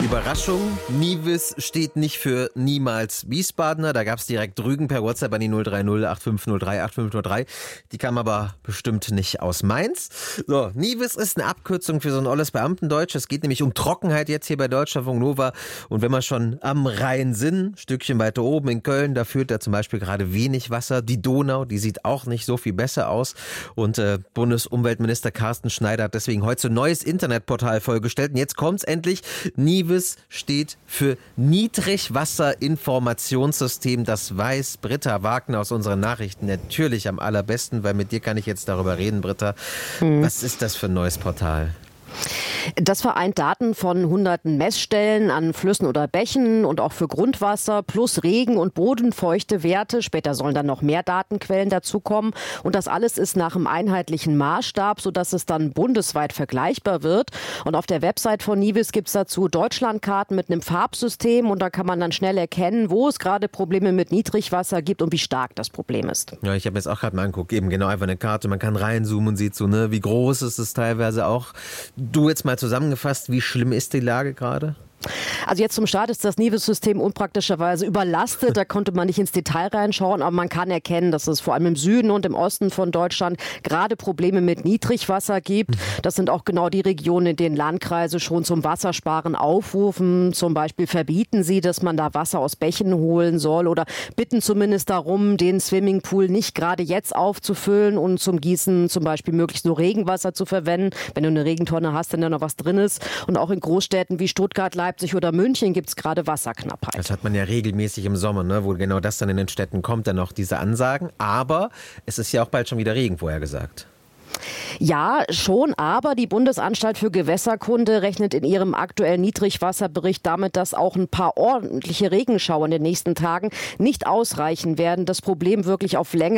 Überraschung, Nivis steht nicht für niemals Wiesbadener. Da gab es direkt Rügen per WhatsApp an die 030 8503 8503. Die kam aber bestimmt nicht aus Mainz. So, Nivis ist eine Abkürzung für so ein olles Beamtendeutsch. Es geht nämlich um Trockenheit jetzt hier bei Deutschlandfunk Nova. Und wenn wir schon am Rhein sind, ein Stückchen weiter oben in Köln, da führt da zum Beispiel gerade wenig Wasser. Die Donau, die sieht auch nicht so viel besser aus. Und Bundesumweltminister Carsten Schneider hat deswegen heute so ein neues Internetportal vorgestellt. Und jetzt kommt's endlich. Nivis steht für Niedrigwasserinformationssystem. Das weiß Britta Wagner aus unseren Nachrichten natürlich am allerbesten, weil mit dir kann ich jetzt darüber reden, Britta. Was ist das für ein neues Portal? Das vereint Daten von hunderten Messstellen an Flüssen oder Bächen und auch für Grundwasser plus Regen- und bodenfeuchte Werte. Später sollen dann noch mehr Datenquellen dazukommen. Und das alles ist nach einem einheitlichen Maßstab, sodass es dann bundesweit vergleichbar wird. Und auf der Website von Nivis gibt es dazu Deutschlandkarten mit einem Farbsystem. Und da kann man dann schnell erkennen, wo es gerade Probleme mit Niedrigwasser gibt und wie stark das Problem ist. Ja, ich habe mir jetzt auch gerade mal angeguckt. Eben genau einfach eine Karte. Man kann reinzoomen und sieht so, ne, wie groß ist es teilweise auch. Du jetzt mal zusammengefasst, wie schlimm ist die Lage gerade? Also jetzt zum Start ist das Nivis-System unpraktischerweise überlastet. Da konnte man nicht ins Detail reinschauen, aber man kann erkennen, dass es vor allem im Süden und im Osten von Deutschland gerade Probleme mit Niedrigwasser gibt. Das sind auch genau die Regionen, in denen Landkreise schon zum Wassersparen aufrufen. Zum Beispiel verbieten sie, dass man da Wasser aus Bächen holen soll oder bitten zumindest darum, den Swimmingpool nicht gerade jetzt aufzufüllen und zum Gießen zum Beispiel möglichst nur Regenwasser zu verwenden. Wenn du eine Regentonne hast, dann da noch was drin ist. Und auch in Großstädten wie Stuttgart, Leipzig oder München gibt es gerade Wasserknappheit. Das hat man ja regelmäßig im Sommer, ne, wo genau das dann in den Städten kommt, dann noch diese Ansagen. Aber es ist ja auch bald schon wieder Regen vorhergesagt. Ja, schon, aber die Bundesanstalt für Gewässerkunde rechnet in ihrem aktuellen Niedrigwasserbericht damit, dass auch ein paar ordentliche Regenschauer in den nächsten Tagen nicht ausreichen werden, das Problem wirklich auf Länge